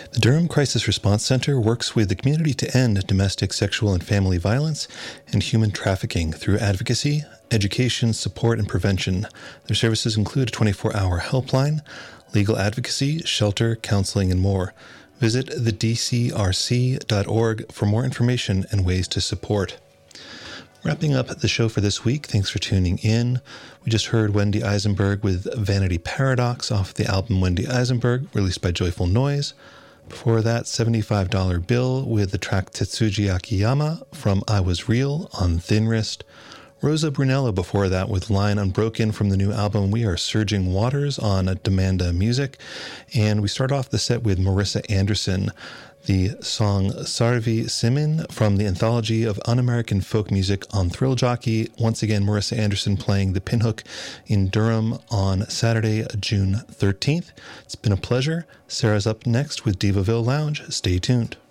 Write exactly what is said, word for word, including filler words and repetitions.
The Durham Crisis Response Center works with the community to end domestic, sexual, and family violence and human trafficking through advocacy, education, support, and prevention. Their services include a twenty-four hour helpline, legal advocacy, shelter, counseling, and more. Visit the d c r c dot org for more information and ways to support. Wrapping up the show for this week, thanks for tuning in. We just heard Wendy Eisenberg with Vanity Paradox off the album Wendy Eisenberg, released by Joyful Noise. Before that, seventy-five dollar Bill with the track Tetsuji Akiyama from I Was Real on Thin Wrist. Rosa Brunello before that with Line Unbroken from the new album We Are Surging Waters on Demanda Music. And we start off the set with Marissa Anderson, the song Sarvi Simin from the anthology of un-American folk music on Thrill Jockey. Once again, Marissa Anderson playing the Pinhook in Durham on Saturday, June thirteenth. It's been a pleasure. Sarah's up next with Divaville Lounge. Stay tuned.